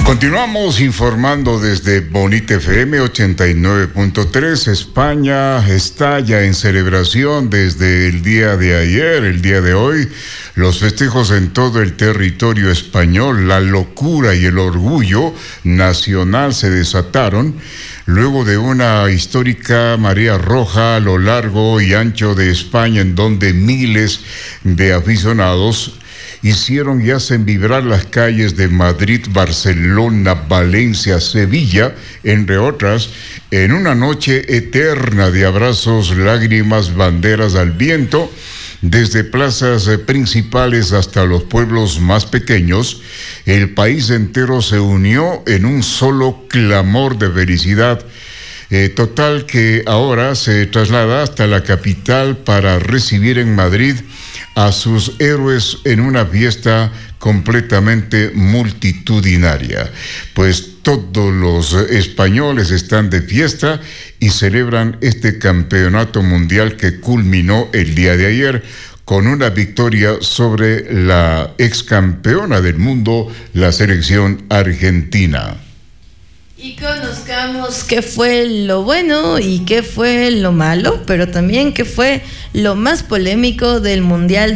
Continuamos informando desde Bonita FM 89.3. España está ya en celebración desde el día de ayer, el día de hoy. Los festejos en todo el territorio español, la locura y el orgullo nacional se desataron luego de una histórica marea roja a lo largo y ancho de España, en donde miles de aficionados hicieron y hacen vibrar las calles de Madrid, Barcelona, Valencia, Sevilla, entre otras, en una noche eterna de abrazos, lágrimas, banderas al viento. Desde plazas principales hasta los pueblos más pequeños, el país entero se unió en un solo clamor de felicidad. Total que ahora se traslada hasta la capital para recibir en Madrid a sus héroes en una fiesta completamente multitudinaria. Pues todos los españoles están de fiesta y celebran este campeonato mundial que culminó el día de ayer con una victoria sobre la ex campeona del mundo, la selección argentina. Y conozcamos qué fue lo bueno y qué fue lo malo, pero también qué fue lo más polémico del Mundial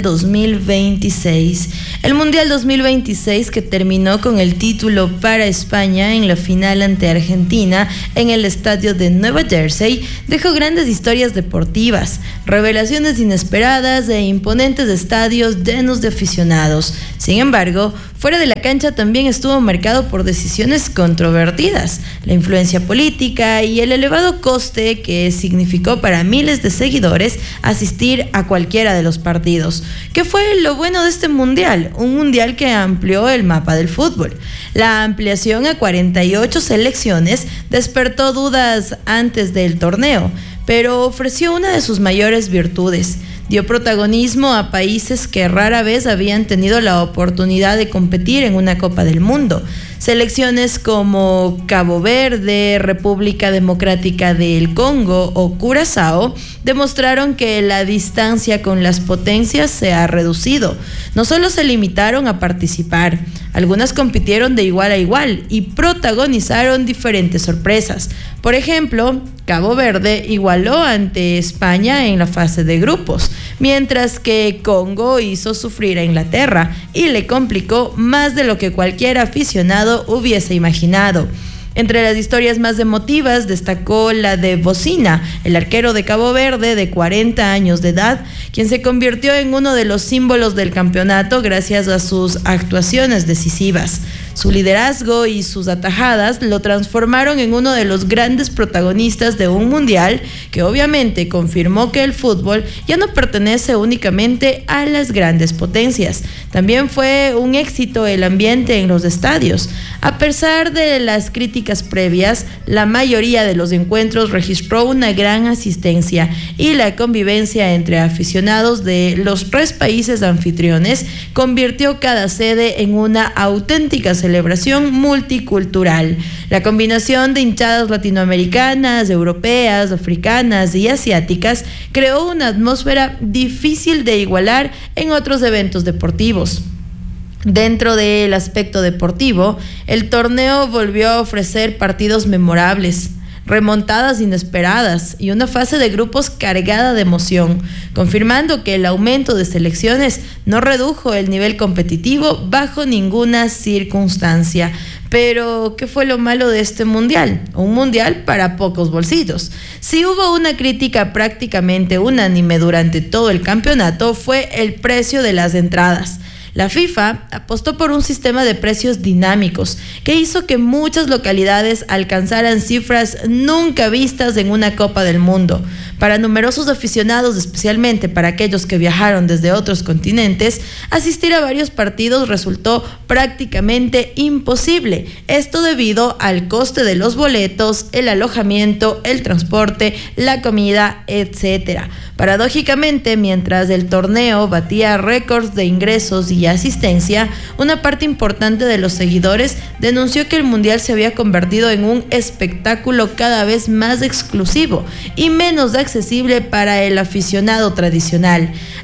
2026. El Mundial 2026, que terminó con el título para España en la final ante Argentina en el estadio de Nueva Jersey, dejó grandes historias deportivas, revelaciones inesperadas e imponentes estadios llenos de aficionados. Sin embargo, fuera de la cancha también estuvo marcado por decisiones controvertidas, la influencia política y el elevado coste que significó para miles de seguidores asistir a cualquiera de los partidos. ¿Qué fue lo bueno de este mundial? Un mundial que amplió el mapa del fútbol. La ampliación a 48 selecciones despertó dudas antes del torneo, pero ofreció una de sus mayores virtudes. Dio protagonismo a países que rara vez habían tenido la oportunidad de competir en una Copa del Mundo. Selecciones como Cabo Verde, República Democrática del Congo o Curazao demostraron que la distancia con las potencias se ha reducido. No solo se limitaron a participar, algunas compitieron de igual a igual y protagonizaron diferentes sorpresas. Por ejemplo, Cabo Verde igualó ante España en la fase de grupos, mientras que Congo hizo sufrir a Inglaterra y le complicó más de lo que cualquier aficionado hubiese imaginado. Entre las historias más emotivas destacó la de Bocina, el arquero de Cabo Verde de 40 años de edad, quien se convirtió en uno de los símbolos del campeonato gracias a sus actuaciones decisivas. Su liderazgo y sus atajadas lo transformaron en uno de los grandes protagonistas de un mundial que obviamente confirmó que el fútbol ya no pertenece únicamente a las grandes potencias. También fue un éxito el ambiente en los estadios. A pesar de las críticas previas, la mayoría de los encuentros registró una gran asistencia y la convivencia entre aficionados de los 3 países anfitriones convirtió cada sede en una auténtica celebración multicultural. La combinación de hinchadas latinoamericanas, europeas, africanas y asiáticas creó una atmósfera difícil de igualar en otros eventos deportivos. Dentro del aspecto deportivo, el torneo volvió a ofrecer partidos memorables, remontadas inesperadas y una fase de grupos cargada de emoción, confirmando que el aumento de selecciones no redujo el nivel competitivo bajo ninguna circunstancia. Pero, ¿qué fue lo malo de este mundial? Un mundial para pocos bolsillos. Si hubo una crítica prácticamente unánime durante todo el campeonato, fue el precio de las entradas. La FIFA apostó por un sistema de precios dinámicos que hizo que muchas localidades alcanzaran cifras nunca vistas en una Copa del Mundo. Para numerosos aficionados, especialmente para aquellos que viajaron desde otros continentes, asistir a varios partidos resultó prácticamente imposible. Esto debido al coste de los boletos, el alojamiento, el transporte, la comida, etc. Paradójicamente, mientras el torneo batía récords de ingresos y asistencia, una parte importante de los seguidores denunció que el mundial se había convertido en un espectáculo cada vez más exclusivo y menos accesible para el aficionado tradicional.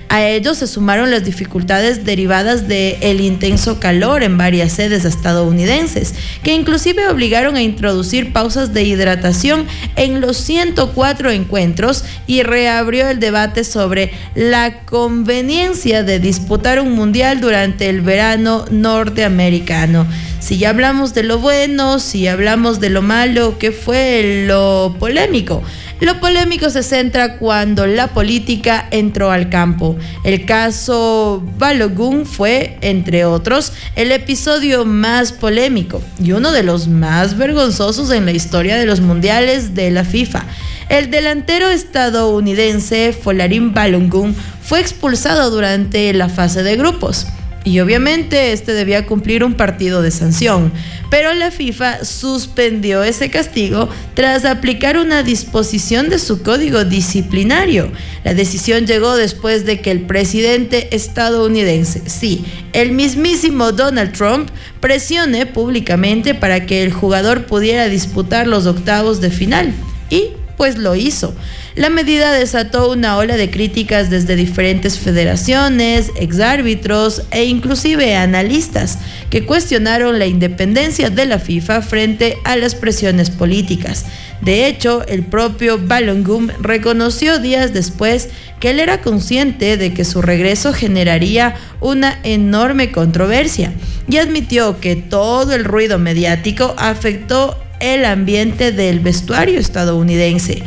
A ello se sumaron las dificultades derivadas del intenso calor en varias sedes estadounidenses, que inclusive obligaron a introducir pausas de hidratación en los 104 encuentros y reabrió el debate sobre la conveniencia de disputar un mundial durante el verano norteamericano. Si ya hablamos de lo bueno, si hablamos de lo malo, ¿qué fue lo polémico? Lo polémico se centra cuando la política entró al campo. El caso Balogun fue, entre otros, el episodio más polémico y uno de los más vergonzosos en la historia de los mundiales de la FIFA. El delantero estadounidense Folarin Balogun fue expulsado durante la fase de grupos. Y obviamente debía cumplir un partido de sanción, pero la FIFA suspendió ese castigo tras aplicar una disposición de su código disciplinario. La decisión llegó después de que el presidente estadounidense, sí, el mismísimo Donald Trump, presione públicamente para que el jugador pudiera disputar los octavos de final. Y pues lo hizo. La medida desató una ola de críticas desde diferentes federaciones, exárbitros e inclusive analistas que cuestionaron la independencia de la FIFA frente a las presiones políticas. De hecho, el propio Balogun reconoció días después que él era consciente de que su regreso generaría una enorme controversia y admitió que todo el ruido mediático afectó el ambiente del vestuario estadounidense.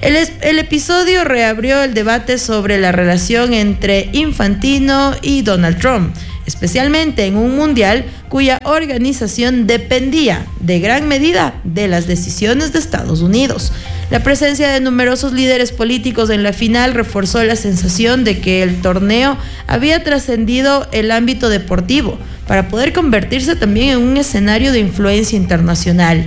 El episodio reabrió el debate sobre la relación entre Infantino y Donald Trump, especialmente en un mundial cuya organización dependía de gran medida de las decisiones de Estados Unidos. La presencia de numerosos líderes políticos en la final reforzó la sensación de que el torneo había trascendido el ámbito deportivo para poder convertirse también en un escenario de influencia internacional.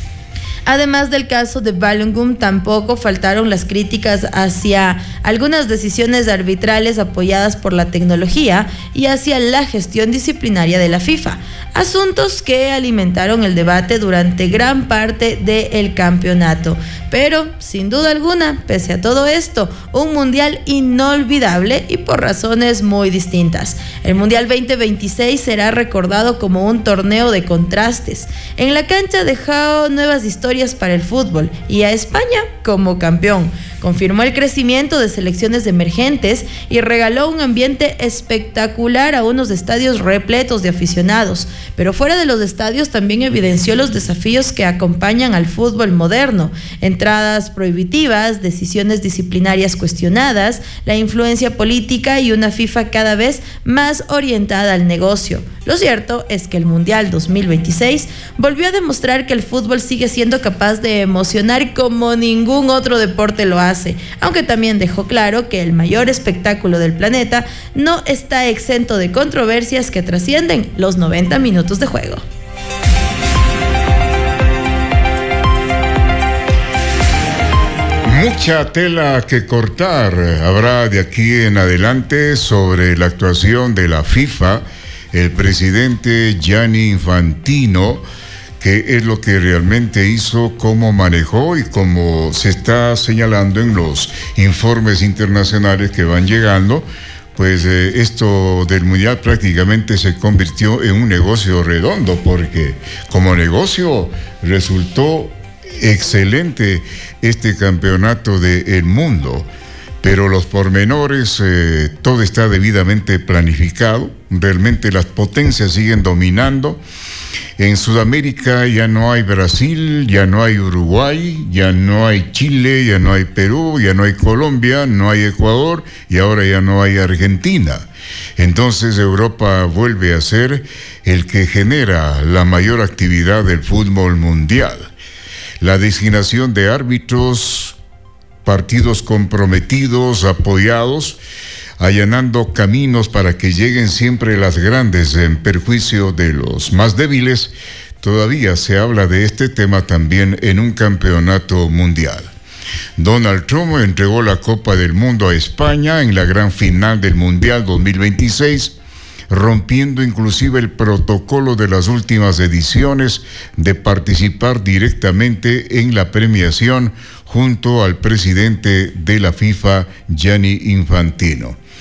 Además del caso de Balogun, tampoco faltaron las críticas hacia algunas decisiones arbitrales apoyadas por la tecnología y hacia la gestión disciplinaria de la FIFA, asuntos que alimentaron el debate durante gran parte del campeonato. Pero, sin duda alguna, pese a todo esto, un mundial inolvidable y por razones muy distintas. El Mundial 2026 será recordado como un torneo de contrastes. En la cancha dejó nuevas historias para el fútbol y a España como campeón. Confirmó el crecimiento de selecciones emergentes y regaló un ambiente espectacular a unos estadios repletos de aficionados. Pero fuera de los estadios también evidenció los desafíos que acompañan al fútbol moderno: entradas prohibitivas, decisiones disciplinarias cuestionadas, la influencia política y una FIFA cada vez más orientada al negocio. Lo cierto es que el Mundial 2026 volvió a demostrar que el fútbol sigue siendo capaz de emocionar como ningún otro deporte lo hace, aunque también dejó claro que el mayor espectáculo del planeta no está exento de controversias que trascienden los 90 minutos de juego. Mucha tela que cortar habrá de aquí en adelante sobre la actuación de la FIFA, el presidente Gianni Infantino, qué es lo que realmente hizo, cómo manejó y cómo se está señalando en los informes internacionales que van llegando. Pues esto del mundial prácticamente se convirtió en un negocio redondo, porque como negocio resultó excelente este campeonato del mundo. Pero los pormenores, todo está debidamente planificado. Realmente las potencias siguen dominando. En Sudamérica ya no hay Brasil, ya no hay Uruguay, ya no hay Chile, ya no hay Perú, ya no hay Colombia, no hay Ecuador y ahora ya no hay Argentina. Entonces Europa vuelve a ser el que genera la mayor actividad del fútbol mundial. La designación de árbitros, partidos comprometidos, apoyados, allanando caminos para que lleguen siempre las grandes en perjuicio de los más débiles. Todavía se habla de este tema también en un campeonato mundial. Donald Trump entregó la Copa del Mundo a España en la gran final del Mundial 2026, rompiendo inclusive el protocolo de las últimas ediciones de participar directamente en la premiación junto al presidente de la FIFA, Gianni Infantino.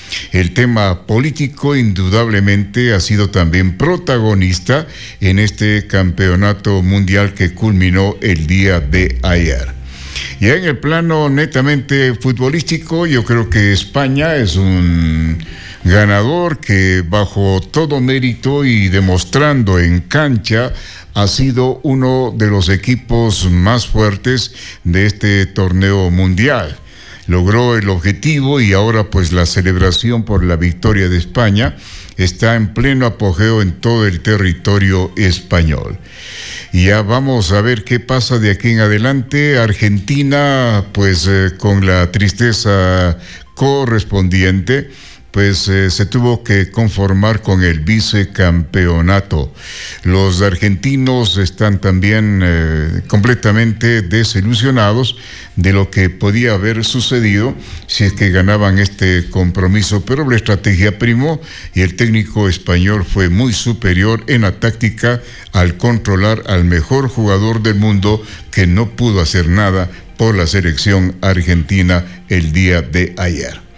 El tema político indudablemente ha sido también protagonista en este campeonato mundial que culminó el día de ayer. Ya en el plano netamente futbolístico, yo creo que España es un ganador que bajo todo mérito y demostrando en cancha ha sido uno de los equipos más fuertes de este torneo mundial. Logró el objetivo y ahora pues la celebración por la victoria de España está en pleno apogeo en todo el territorio español. Y ya vamos a ver qué pasa de aquí en adelante. Argentina pues con la tristeza correspondiente pues se tuvo que conformar con el vicecampeonato. Los argentinos están también completamente desilusionados de lo que podía haber sucedido si es que ganaban este compromiso, pero la estrategia primó y el técnico español fue muy superior en la táctica al controlar al mejor jugador del mundo que no pudo hacer nada por la selección argentina el día de ayer.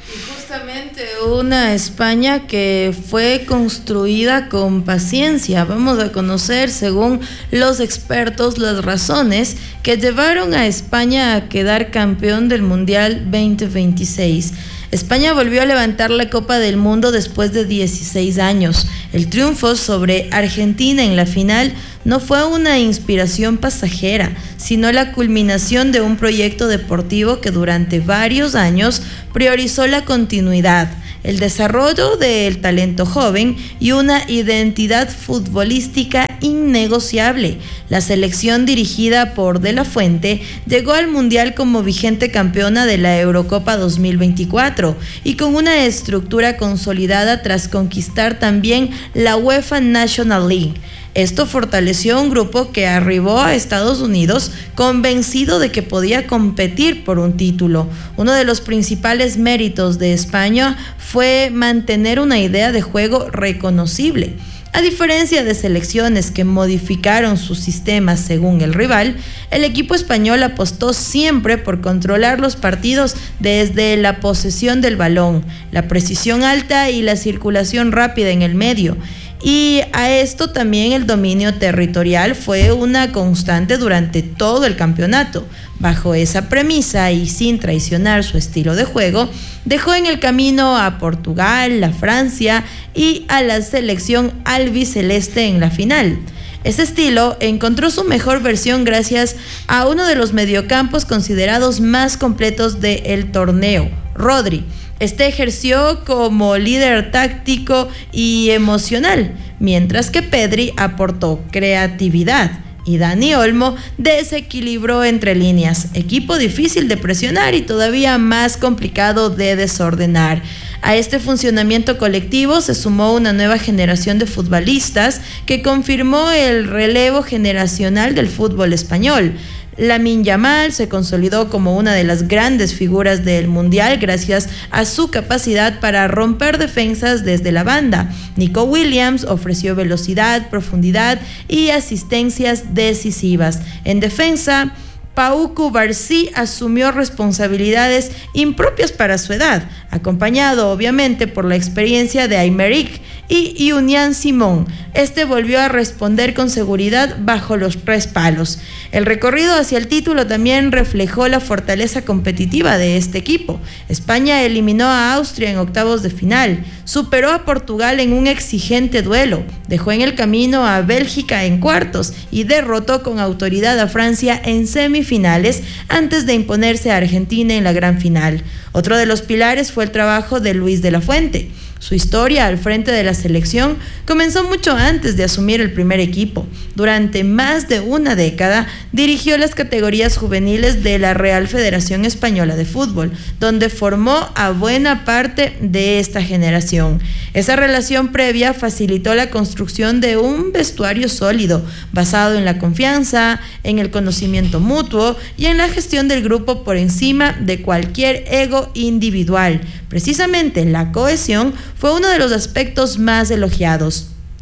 Una España que fue construida con paciencia. Vamos a conocer, según los expertos, las razones que llevaron a España a quedar campeón del Mundial 2026. España volvió a levantar la Copa del Mundo después de 16 años. El triunfo sobre Argentina en la final no fue una inspiración pasajera, sino la culminación de un proyecto deportivo que durante varios años priorizó la continuidad, el desarrollo del talento joven y una identidad futbolística innegociable. La selección dirigida por De La Fuente llegó al Mundial como vigente campeona de la Eurocopa 2024 y con una estructura consolidada tras conquistar también la UEFA National League. Esto fortaleció un grupo que arribó a Estados Unidos convencido de que podía competir por un título. Uno de los principales méritos de España fue mantener una idea de juego reconocible. A diferencia de selecciones que modificaron sus sistemas según el rival, el equipo español apostó siempre por controlar los partidos desde la posesión del balón, la precisión alta y la circulación rápida en el medio. Y a esto también el dominio territorial fue una constante durante todo el campeonato. Bajo esa premisa y sin traicionar su estilo de juego, dejó en el camino a Portugal, a Francia y a la selección albiceleste en la final. Ese estilo encontró su mejor versión gracias a uno de los mediocampos considerados más completos del torneo, Rodri. Este ejerció como líder táctico y emocional, mientras que Pedri aportó creatividad y Dani Olmo desequilibró entre líneas, equipo difícil de presionar y todavía más complicado de desordenar. A este funcionamiento colectivo se sumó una nueva generación de futbolistas que confirmó el relevo generacional del fútbol español. Lamine Yamal se consolidó como una de las grandes figuras del Mundial gracias a su capacidad para romper defensas desde la banda. Nico Williams ofreció velocidad, profundidad y asistencias decisivas. En defensa, Pau Cubarsí asumió responsabilidades impropias para su edad, acompañado obviamente por la experiencia de Aymeric y Unión Simón. Este volvió a responder con seguridad bajo los 3 palos. El recorrido hacia el título también reflejó la fortaleza competitiva de este equipo. España eliminó a Austria en octavos de final, superó a Portugal en un exigente duelo, dejó en el camino a Bélgica en cuartos y derrotó con autoridad a Francia en semifinales antes de imponerse a Argentina en la gran final. Otro de los pilares fue el trabajo de Luis de la Fuente. Su historia al frente de la selección comenzó mucho antes de asumir el primer equipo. Durante más de una década dirigió las categorías juveniles de la Real Federación Española de Fútbol, donde formó a buena parte de esta generación. Esa relación previa facilitó la construcción de un vestuario sólido, basado en la confianza, en el conocimiento mutuo y en la gestión del grupo por encima de cualquier ego individual. Precisamente la cohesión fue uno de los aspectos más elogiados.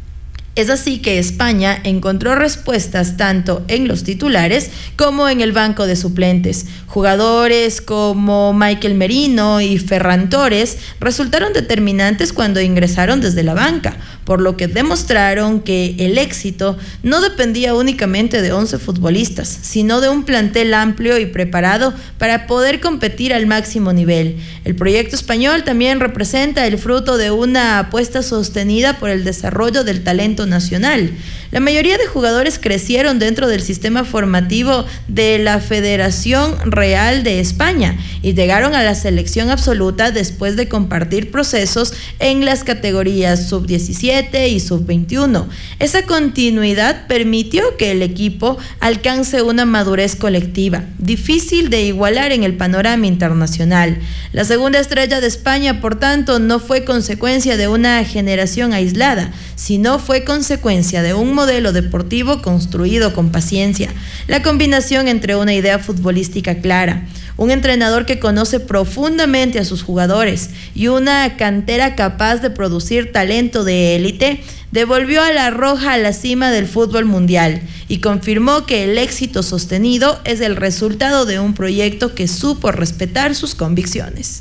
Es así que España encontró respuestas tanto en los titulares como en el banco de suplentes. Jugadores como Michael Merino y Ferran Torres resultaron determinantes cuando ingresaron desde la banca, por lo que demostraron que el éxito no dependía únicamente de 11 futbolistas, sino de un plantel amplio y preparado para poder competir al máximo nivel. El proyecto español también representa el fruto de una apuesta sostenida por el desarrollo del talento nacional. La mayoría de jugadores crecieron dentro del sistema formativo de la Federación Real de España y llegaron a la selección absoluta después de compartir procesos en las categorías sub-17 y sub-21. Esa continuidad permitió que el equipo alcance una madurez colectiva, difícil de igualar en el panorama internacional. La segunda estrella de España, por tanto, no fue consecuencia de una generación aislada, sino fue consecuencia de un modelo deportivo construido con paciencia. La combinación entre una idea futbolística clara, un entrenador que conoce profundamente a sus jugadores y una cantera capaz de producir talento de élite, devolvió a la Roja a la cima del fútbol mundial y confirmó que el éxito sostenido es el resultado de un proyecto que supo respetar sus convicciones.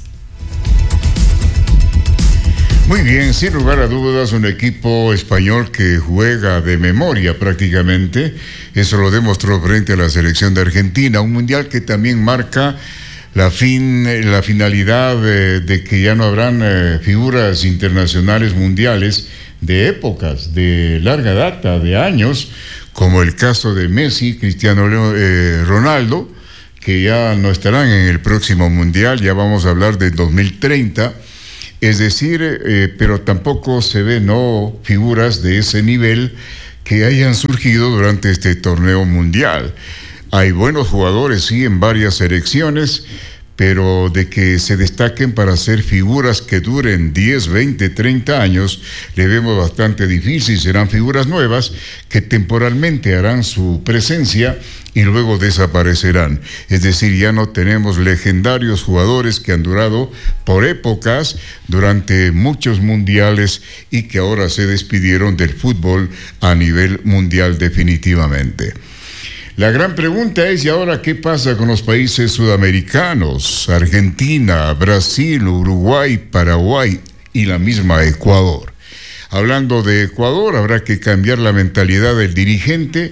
Muy bien, sin lugar a dudas, un equipo español que juega de memoria prácticamente. Eso lo demostró frente a la selección de Argentina, un mundial que también marca la finalidad de que ya no habrán figuras internacionales mundiales de épocas, de larga data, de años, como el caso de Messi, Cristiano Ronaldo, que ya no estarán en el próximo mundial, ya vamos a hablar del 2030. Es decir, pero tampoco se ven figuras de ese nivel que hayan surgido durante este torneo mundial. Hay buenos jugadores, sí, en varias selecciones, pero de que se destaquen para ser figuras que duren 10, 20, 30 años, le vemos bastante difícil. Serán figuras nuevas que temporalmente harán su presencia y luego desaparecerán. Es decir, ya no tenemos legendarios jugadores que han durado por épocas durante muchos mundiales y que ahora se despidieron del fútbol a nivel mundial definitivamente. La gran pregunta es, ¿y ahora qué pasa con los países sudamericanos? Argentina, Brasil, Uruguay, Paraguay y la misma Ecuador. Hablando de Ecuador, habrá que cambiar la mentalidad del dirigente.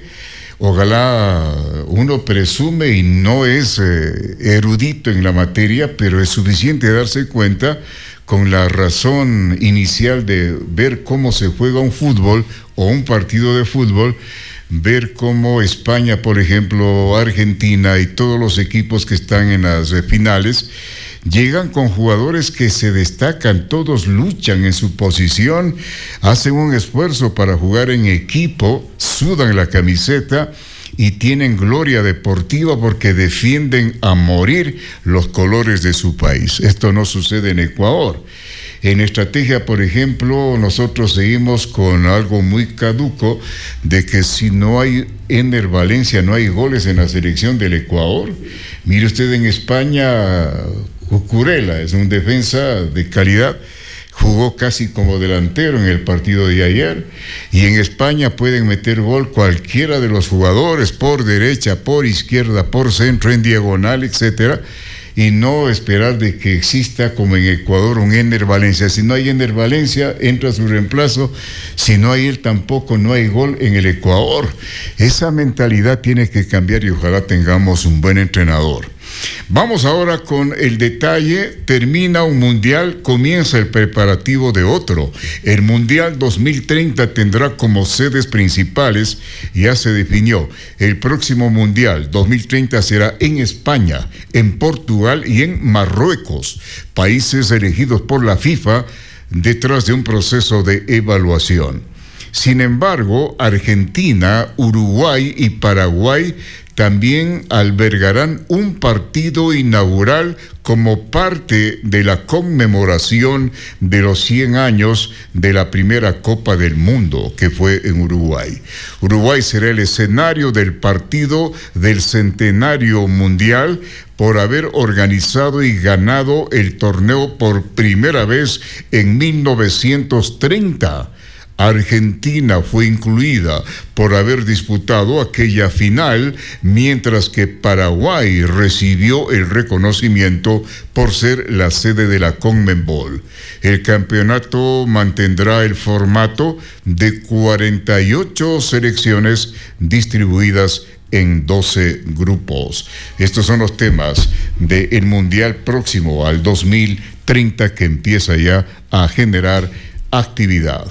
Ojalá, uno presume y no es erudito en la materia, pero es suficiente darse cuenta con la razón inicial de ver cómo se juega un fútbol o un partido de fútbol, ver cómo España, por ejemplo, Argentina y todos los equipos que están en las finales, llegan con jugadores que se destacan, todos luchan en su posición, hacen un esfuerzo para jugar en equipo, sudan la camiseta y tienen gloria deportiva porque defienden a morir los colores de su país. Esto no sucede en Ecuador. En estrategia, por ejemplo, nosotros seguimos con algo muy caduco de que si no hay Ener Valencia, no hay goles en la selección del Ecuador. Mire usted en España, Cucurella es un defensa de calidad, jugó casi como delantero en el partido de ayer, y en España pueden meter gol cualquiera de los jugadores, por derecha, por izquierda, por centro, en diagonal, etcétera, y no esperar de que exista como en Ecuador un Ener Valencia. Si no hay Ener Valencia, entra su reemplazo. Si no hay él tampoco, no hay gol en el Ecuador. Esa mentalidad tiene que cambiar y ojalá tengamos un buen entrenador. Vamos ahora con el detalle. Termina un mundial, comienza el preparativo de otro. El Mundial 2030 tendrá como sedes principales, ya se definió, el próximo Mundial 2030 será en España, en Portugal y en Marruecos, países elegidos por la FIFA detrás de un proceso de evaluación. Sin embargo, Argentina, Uruguay y Paraguay también albergarán un partido inaugural como parte de la conmemoración de los 100 años de la primera Copa del Mundo, que fue en Uruguay. Uruguay será el escenario del partido del Centenario Mundial por haber organizado y ganado el torneo por primera vez en 1930. Argentina fue incluida por haber disputado aquella final, mientras que Paraguay recibió el reconocimiento por ser la sede de la CONMEBOL. El campeonato mantendrá el formato de 48 selecciones distribuidas en 12 grupos. Estos son los temas del Mundial próximo al 2030, que empieza ya a generar actividad.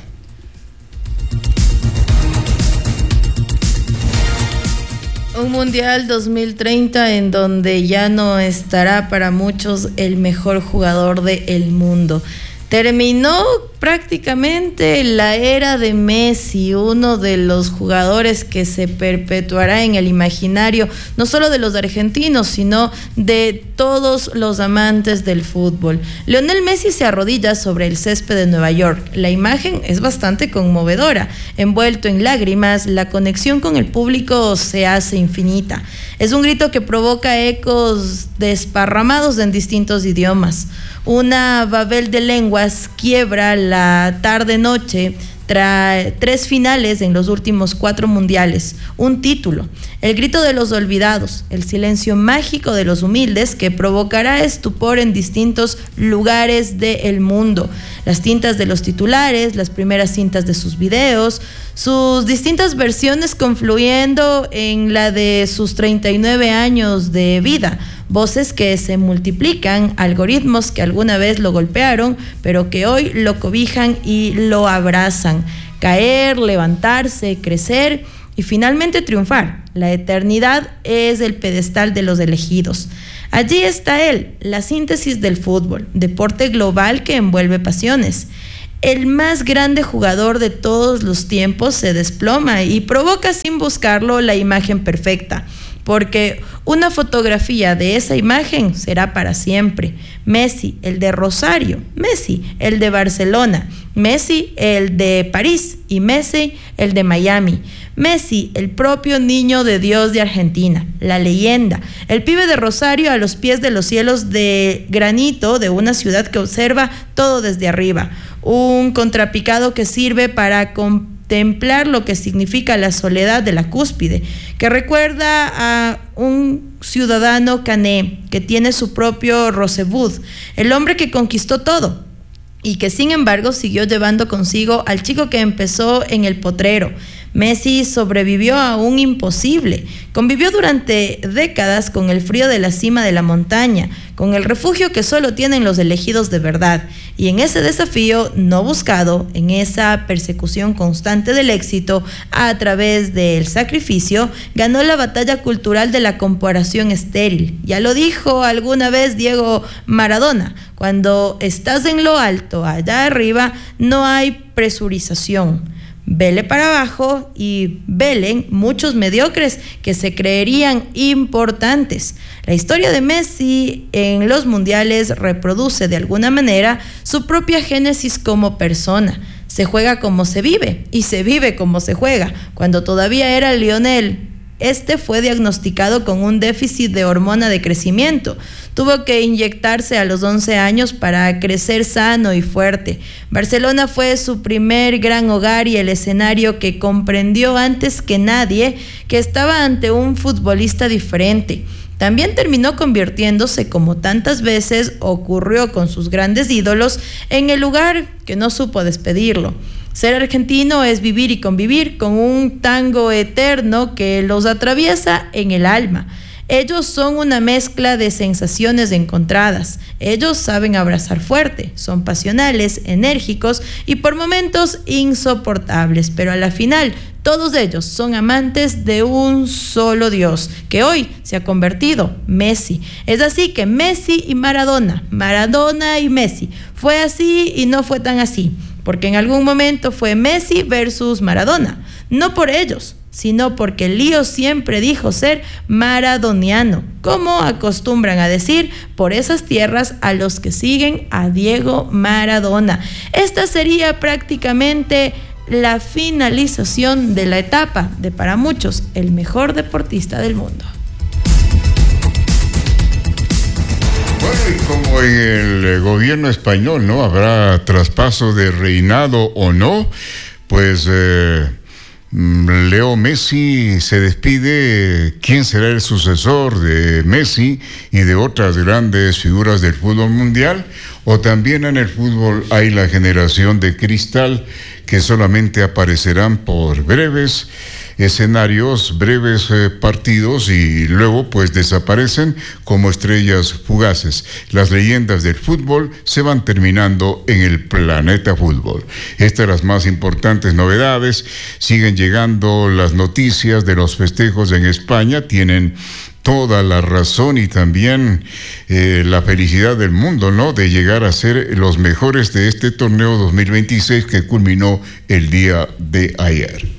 Un Mundial 2030 en donde ya no estará para muchos el mejor jugador del mundo. Terminó prácticamente la era de Messi, uno de los jugadores que se perpetuará en el imaginario, no solo de los argentinos, sino de todos los amantes del fútbol. Lionel Messi se arrodilla sobre el césped de Nueva York. La imagen es bastante conmovedora. Envuelto en lágrimas, la conexión con el público se hace infinita. Es un grito que provoca ecos desparramados en distintos idiomas. Una babel de lenguas quiebra la tarde-noche tras 3 finales en los últimos 4 mundiales, un título, el grito de los olvidados, el silencio mágico de los humildes que provocará estupor en distintos lugares del mundo, las tintas de los titulares, las primeras cintas de sus videos, sus distintas versiones confluyendo en la de sus 39 años de vida, voces que se multiplican, algoritmos que alguna vez lo golpearon, pero que hoy lo cobijan y lo abrazan. Caer, levantarse, crecer y finalmente triunfar. La eternidad es el pedestal de los elegidos. Allí está él, la síntesis del fútbol, deporte global que envuelve pasiones. El más grande jugador de todos los tiempos se desploma y provoca sin buscarlo la imagen perfecta, porque una fotografía de esa imagen será para siempre. Messi, el de Rosario, Messi, el de Barcelona, Messi, el de París y Messi, el de Miami. Messi, el propio niño de Dios de Argentina, la leyenda, el pibe de Rosario a los pies de los cielos de granito de una ciudad que observa todo desde arriba, un contrapicado que sirve para contemplar lo que significa la soledad de la cúspide, que recuerda a un ciudadano cané que tiene su propio Rosebud, el hombre que conquistó todo y que sin embargo siguió llevando consigo al chico que empezó en el potrero. Messi sobrevivió a un imposible, convivió durante décadas con el frío de la cima de la montaña, con el refugio que solo tienen los elegidos de verdad, y en ese desafío no buscado, en esa persecución constante del éxito a través del sacrificio, ganó la batalla cultural de la comparación estéril. Ya lo dijo alguna vez Diego Maradona: cuando estás en lo alto, allá arriba, no hay presurización. Vele para abajo y velen muchos mediocres que se creerían importantes. La historia de Messi en los mundiales reproduce de alguna manera su propia génesis como persona. Se juega como se vive y se vive como se juega. Cuando todavía era Lionel, fue diagnosticado con un déficit de hormona de crecimiento. Tuvo que inyectarse a los 11 años para crecer sano y fuerte. Barcelona fue su primer gran hogar y el escenario que comprendió antes que nadie que estaba ante un futbolista diferente. También terminó convirtiéndose, como tantas veces ocurrió con sus grandes ídolos, en el lugar que no supo despedirlo. Ser argentino es vivir y convivir con un tango eterno que los atraviesa en el alma. Ellos son una mezcla de sensaciones encontradas. Ellos saben abrazar fuerte, son pasionales, enérgicos y por momentos insoportables, pero a la final todos ellos son amantes de un solo Dios, que hoy se ha convertido Messi. Es así que Messi y Maradona, Maradona y Messi, fue así y no fue tan así, porque en algún momento fue Messi versus Maradona, no por ellos, sino porque Lío siempre dijo ser maradoniano, como acostumbran a decir por esas tierras a los que siguen a Diego Maradona. Esta sería prácticamente la finalización de la etapa de, para muchos, el mejor deportista del mundo. Bueno, y como en el gobierno español, ¿no?, habrá traspaso de reinado o no, pues Leo Messi se despide. ¿Quién será el sucesor de Messi y de otras grandes figuras del fútbol mundial? O también en el fútbol hay la generación de cristal, que solamente aparecerán por breves escenarios, breves partidos, y luego pues desaparecen como estrellas fugaces. Las leyendas del fútbol se van terminando en el planeta fútbol. Estas las más importantes novedades. Siguen llegando las noticias de los festejos en España. Tienen toda la razón y también la felicidad del mundo, ¿no?, de llegar a ser los mejores de este torneo 2026 que culminó el día de ayer.